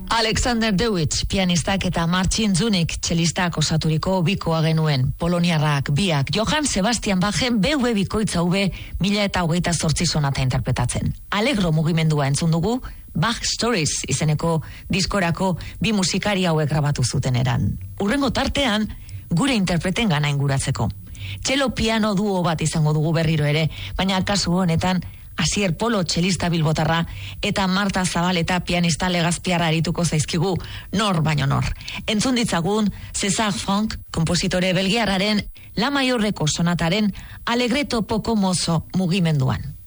Alexander Dewitz, pianistak eta Marcin Zunik, txelistak osaturiko bikoa genuen. Poloniarrak biak, Johann Sebastian Bachen BV bikoitza V 1028 sonata interpretatzen. Allegro mugimendua entzun dugu, Bach Stories izeneko diskorako bi musikari hauek grabatu zuten eran. Urrengo tartean, gure interpreten gana inguratzeko. Txelo piano duo bat izango dugu berriro ere, baina kasu honetan, Asier Polo txelista bilbotarra eta Marta Zabaleta pianista legazpiarra arituko zaizkigu, nor baino nor. Entzun ditzagun César Franck, kompositore belgiarraren La Mayorreko sonataren Allegretto poco mozo mugimenduan.